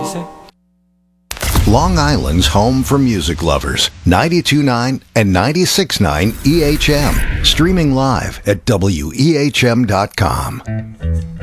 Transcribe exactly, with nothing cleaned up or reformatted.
you say? Long Island's home for music lovers. ninety-two point nine and ninety-six point nine E H M. Streaming live at W E H M dot com.